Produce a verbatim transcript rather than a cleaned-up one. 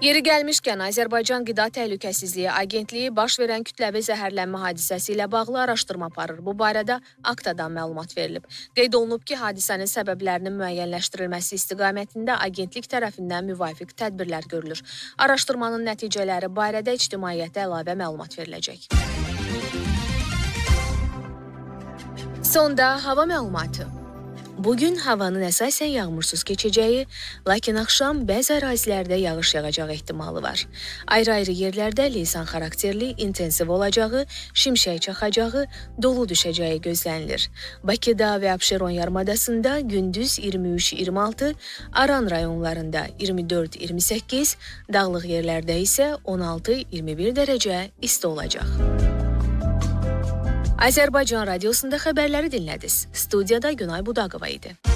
Yeri gəlmişkən, Azərbaycan Qida Təhlükəsizliyi Agentliyi baş verən kütləvi zəhərlənmə hadisəsi ilə bağlı araşdırma aparır. Bu barədə Aktadan məlumat verilib. Qeyd olunub ki, hadisənin səbəblərinin müəyyənləşdirilməsi istiqamətində agentlik tərəfindən müvafiq tədbirlər görülür. Araşdırmanın nəticələri barədə ictimaiyyətə əlavə məlumat veriləcək. Sonda hava məlumatı. Bugün havanın əsasən yağmursuz keçəcəyi, lakin axşam bəzi ərazilərdə yağış yağacağı ehtimalı var. Ayrı-ayrı yerlərdə leysan xarakterli, intensiv olacağı, şimşək çaxacağı, dolu düşəcəyi gözlənilir. Bakıda və Abşeron yarımadasında gündüz iyirmi üç iyirmi altı, Aran rayonlarında iyirmi dörd iyirmi səkkiz, dağlıq yerlərdə isə on altı iyirmi bir dərəcə isti olacaq. Azərbaycan Radiosunda xəbərləri dinlədiniz. Studiyada Günay Budaqova idi.